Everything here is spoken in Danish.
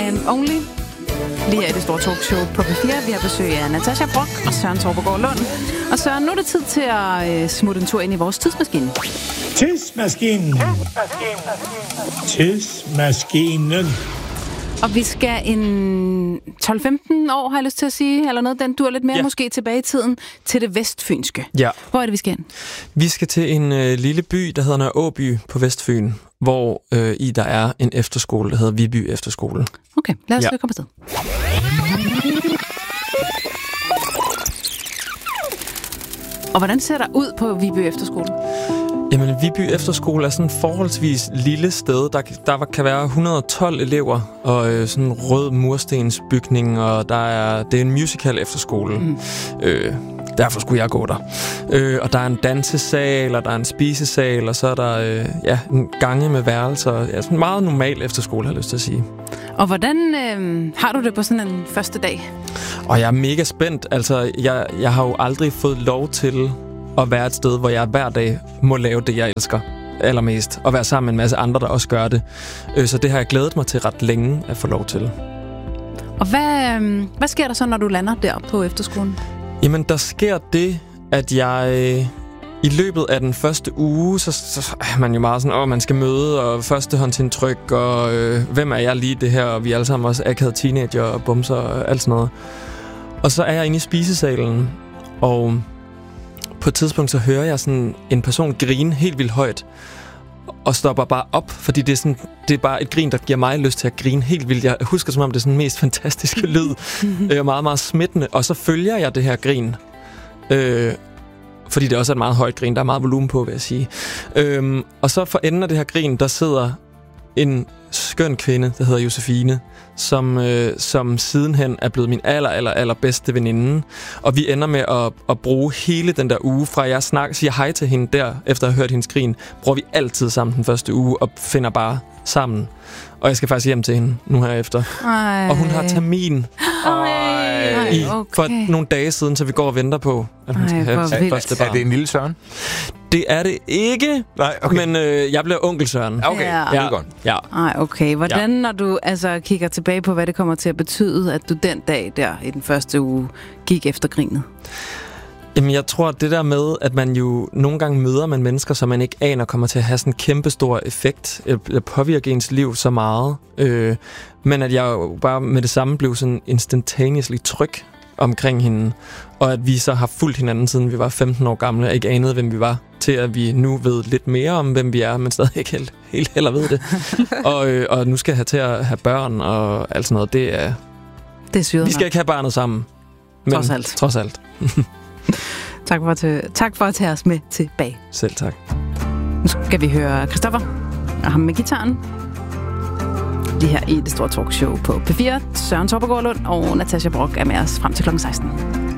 and Only. Lige her i det store talkshow på P4. Vi har besøg af Natasha Brock og Søren Torpegaard Lund. Og Søren, nu er det tid til at smutte en tur ind i vores tidsmaskine. Tidsmaskinen. Tidsmaskinen. Og vi skal en 12-15 år, har jeg lyst til at sige, eller noget, den dur lidt mere måske tilbage i tiden, til det vestfynske. Ja. Hvor er det, vi skal hen? Vi skal til en lille by, der hedder Nørre Åby på Vestfyn, hvor der er en efterskole, der hedder Viby Efterskole. Okay, lad os komme afsted. Og hvordan ser der ud på Viby Efterskole? Jamen, Viby Efterskole er sådan et forholdsvis lille sted. Der kan være 112 elever, og sådan en rød murstensbygning, og det er en musical efterskole. Derfor skulle jeg gå der. Og der er en dansesal, og der er en spisesal, og så er der en gange med værelser. Ja, sådan en meget normal efterskole, har jeg lyst til at sige. Og hvordan har du det på sådan en første dag? Og jeg er mega spændt. Altså, jeg har jo aldrig fået lov til at være et sted, hvor jeg hver dag må lave det, jeg elsker allermest. Og være sammen med en masse andre, der også gør det. Så det har jeg glædet mig til ret længe at få lov til. Og hvad sker der så, når du lander der på efterskolen? Jamen, der sker det, at jeg i løbet af den første uge, så er man jo meget sådan, man skal møde, og førstehåndsindtryk, og hvem er jeg lige det her, og vi er alle sammen også akavede teenager og bumser og alt sådan noget. Og så er jeg inde i spisesalen, og på et tidspunkt så hører jeg sådan en person grine helt vildt højt, og stopper bare op, fordi det er bare et grin, der giver mig lyst til at grine helt vildt. Jeg husker som om det er sådan den mest fantastiske lyd, og meget, meget smittende. Og så følger jeg det her grin, fordi det også er et meget højt grin. Der er meget volumen på, vil jeg sige. Og så for enden af det her grin, der sidder en skøn kvinde, der hedder Josefine, som sidenhen er blevet min aller bedste veninde. Og vi ender med at bruge hele den der uge, fra jeg siger hej til hende der, efter at have hørt hendes grin, bruger vi altid sammen den første uge, og finder bare sammen. Og jeg skal faktisk hjem til hende nu her efter. Og hun har termin for nogle dage siden, så vi går og venter på, at hun skal have sit første barn. Er det en lille Søren? Det er det ikke, nej, okay. Men jeg bliver onkel Søren. Okay, det er godt. Ja. Okay, hvordan når du kigger tilbage på, hvad det kommer til at betyde, at du den dag der i den første uge gik efter grinet? Jamen, jeg tror, at det der med, at man jo nogle gange møder man mennesker, som man ikke aner kommer til at have sådan en kæmpestor effekt, eller påvirke ens liv så meget. Men at jeg jo bare med det samme blev sådan instantaneously tryg omkring hende, og at vi så har fulgt hinanden, siden vi var 15 år gamle, og ikke anede, hvem vi var, til at vi nu ved lidt mere om, hvem vi er, men stadig ikke helt heller ved det. og nu skal jeg have til at have børn, og alt sådan noget. Det er syret. Vi skal ikke have barnet sammen. Men trods alt. Tak for at tage os med tilbage. Selv tak. Nu skal vi høre Christoffer og ham med gitaren. Lige her i det store talkshow på P4. Søren Torpegaard Lund og Natasha Brock er med os frem til kl. 16.